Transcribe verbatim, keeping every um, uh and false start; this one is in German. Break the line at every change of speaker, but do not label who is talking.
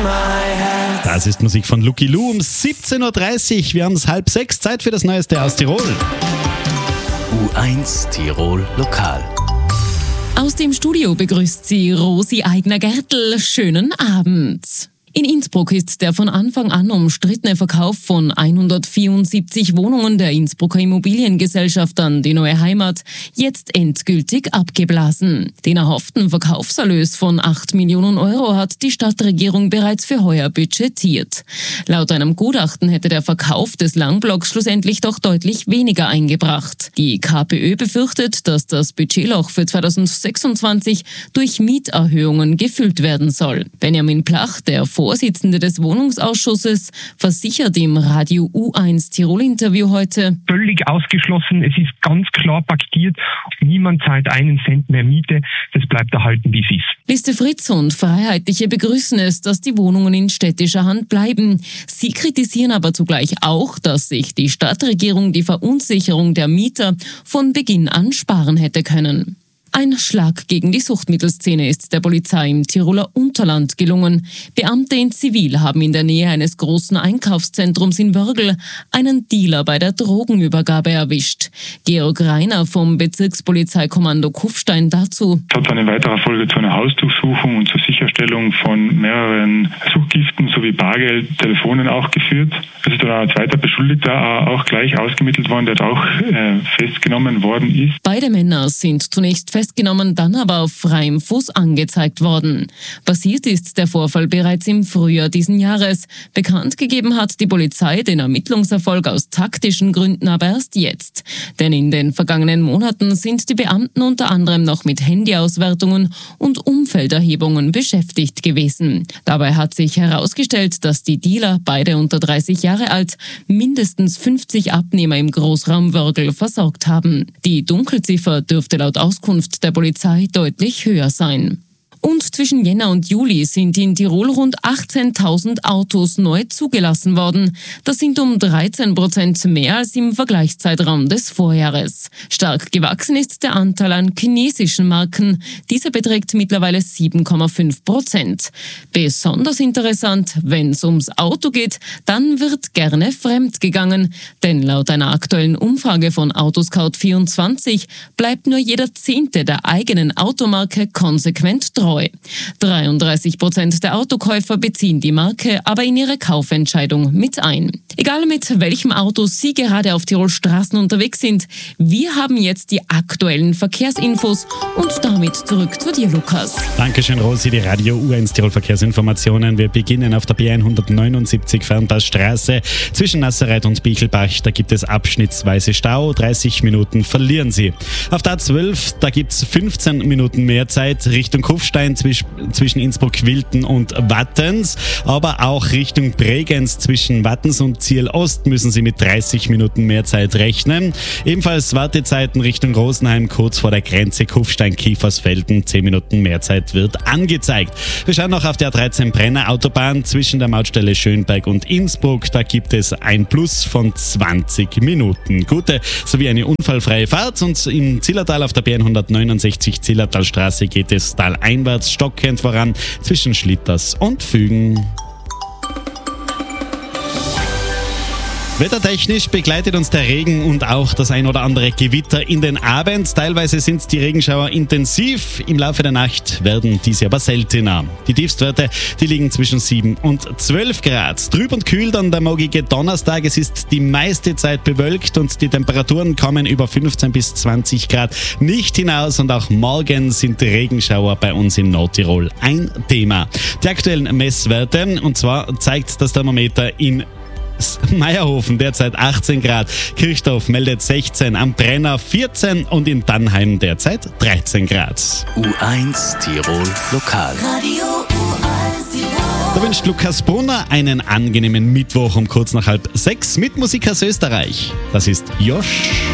Das ist Musik von Lucky Lou um siebzehn Uhr dreißig. Wir haben es halb sechs, Zeit für das Neueste aus Tirol.
U eins Tirol Lokal.
Aus dem Studio begrüßt sie Rosi Eigner-Gertl. Schönen Abend. In Innsbruck ist der von Anfang an umstrittene Verkauf von hundertvierundsiebzig Wohnungen der Innsbrucker Immobiliengesellschaft an die neue Heimat jetzt endgültig abgeblasen. Den erhofften Verkaufserlös von acht Millionen Euro hat die Stadtregierung bereits für heuer budgetiert. Laut einem Gutachten hätte der Verkauf des Langblocks schlussendlich doch deutlich weniger eingebracht. Die KPÖ befürchtet, dass das Budgetloch für zweitausendsechsundzwanzig durch Mieterhöhungen gefüllt werden soll. Benjamin Plach, der Vorsitzende des Wohnungsausschusses, versichert im Radio U eins Tirol-Interview heute:
Völlig ausgeschlossen, es ist ganz klar paktiert, niemand zahlt einen Cent mehr Miete, das bleibt erhalten, wie es ist.
Liste Fritz und Freiheitliche begrüßen es, dass die Wohnungen in städtischer Hand bleiben. Sie kritisieren aber zugleich auch, dass sich die Stadtregierung die Verunsicherung der Mieter von Beginn an sparen hätte können. Ein Schlag gegen die Suchtmittelszene ist der Polizei im Tiroler Unterland gelungen. Beamte in Zivil haben in der Nähe eines großen Einkaufszentrums in Wörgl einen Dealer bei der Drogenübergabe erwischt. Georg Reiner vom Bezirkspolizeikommando Kufstein dazu:
Es hat dann in weiterer Folge zu einer Hausdurchsuchung und zur Sicherstellung von mehreren Suchtgiften sowie Bargeld, Telefonen auch geführt. Es ist dann ein zweiter Beschuldigter auch gleich ausgemittelt worden, der auch äh, festgenommen worden ist.
Beide Männer sind zunächst festgenommen, dann aber auf freiem Fuß angezeigt worden. Passiert ist der Vorfall bereits im Frühjahr diesen Jahres. Bekannt gegeben hat die Polizei den Ermittlungserfolg aus taktischen Gründen aber erst jetzt. Denn in den vergangenen Monaten sind die Beamten unter anderem noch mit Handyauswertungen und Umfelderhebungen beschäftigt gewesen. Dabei hat sich herausgestellt, dass die Dealer, beide unter dreißig Jahre alt, mindestens fünfzig Abnehmer im Großraum Wörgl versorgt haben. Die Dunkelziffer dürfte laut Auskunft der Polizei deutlich höher sein. Und zwischen Jänner und Juli sind in Tirol rund achtzehntausend Autos neu zugelassen worden. Das sind um dreizehn Prozent mehr als im Vergleichszeitraum des Vorjahres. Stark gewachsen ist der Anteil an chinesischen Marken. Dieser beträgt mittlerweile sieben Komma fünf Prozent. Besonders interessant, wenn es ums Auto geht, dann wird gerne fremd gegangen. Denn laut einer aktuellen Umfrage von Autoscout vierundzwanzig bleibt nur jeder Zehnte der eigenen Automarke konsequent treu. dreiunddreißig Prozent der Autokäufer beziehen die Marke aber in ihre Kaufentscheidung mit ein. Egal mit welchem Auto Sie gerade auf Tirols Straßen unterwegs sind, wir haben jetzt die aktuellen Verkehrsinfos und damit zurück zu dir, Lukas.
Dankeschön, Rosi, die Radio U eins Tirol Verkehrsinformationen. Wir beginnen auf der B hundertneunundsiebzig Fernpassstraße zwischen Nassereit und Bichelbach. Da gibt es abschnittsweise Stau, dreißig Minuten verlieren Sie. Auf der A zwölf, da gibt es fünfzehn Minuten mehr Zeit Richtung Kufstein zwischen Innsbruck-Wilten und Wattens, aber auch Richtung Bregenz zwischen Wattens und Ziel Ost müssen Sie mit dreißig Minuten mehr Zeit rechnen. Ebenfalls Wartezeiten Richtung Rosenheim kurz vor der Grenze Kufstein-Kiefersfelden, zehn Minuten mehr Zeit wird angezeigt. Wir schauen noch auf der A dreizehn Brenner Autobahn zwischen der Mautstelle Schönberg und Innsbruck. Da gibt es ein Plus von zwanzig Minuten. Gute sowie eine unfallfreie Fahrt, und im Zillertal auf der B hundertneunundsechzig Zillertalstraße geht es taleinwärts stockend voran zwischen Schlitters und Fügen. Wettertechnisch begleitet uns der Regen und auch das ein oder andere Gewitter in den Abend. Teilweise sind die Regenschauer intensiv, im Laufe der Nacht werden diese aber seltener. Die Tiefstwerte, die liegen zwischen sieben und zwölf Grad. Trüb und kühl dann der morgige Donnerstag. Es ist die meiste Zeit bewölkt und die Temperaturen kommen über fünfzehn bis zwanzig Grad nicht hinaus. Und auch morgen sind Regenschauer bei uns in Nordtirol ein Thema. Die aktuellen Messwerte, und zwar zeigt das Thermometer in Meierhofen derzeit achtzehn Grad, Kirchdorf meldet sechzehn, am Brenner vierzehn und in Dannheim derzeit dreizehn Grad.
U eins Tirol Lokal.
Radio U eins Tirol.
Da wünscht Lukas Brunner einen angenehmen Mittwoch um kurz nach halb sechs mit Musik aus Österreich. Das ist Josh.